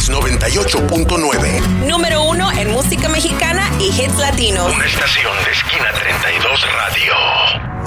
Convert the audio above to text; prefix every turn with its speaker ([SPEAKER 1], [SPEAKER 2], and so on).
[SPEAKER 1] Latinos 98.9.
[SPEAKER 2] Número 1 en música mexicana y hits latinos.
[SPEAKER 1] Una estación de Esquina 32 Radio.